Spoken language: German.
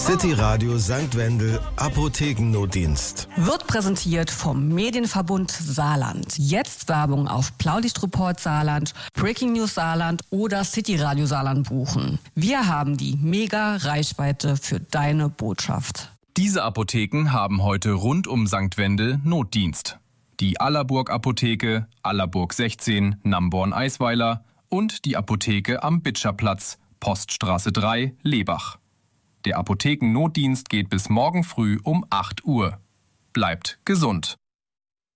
City Radio St. Wendel Apothekennotdienst. Wird präsentiert vom Medienverbund Saarland. Jetzt Werbung auf Blaulichtreport Saarland, Breaking News Saarland oder City Radio Saarland buchen. Wir haben die Mega-Reichweite für deine Botschaft. Diese Apotheken haben heute rund um St. Wendel Notdienst. Die Allerburg Apotheke, Allerburg 16, Namborn-Eisweiler und die Apotheke am Bitscherplatz, Poststraße 3, Lebach. Der Apothekennotdienst geht bis morgen früh um 8 Uhr. Bleibt gesund.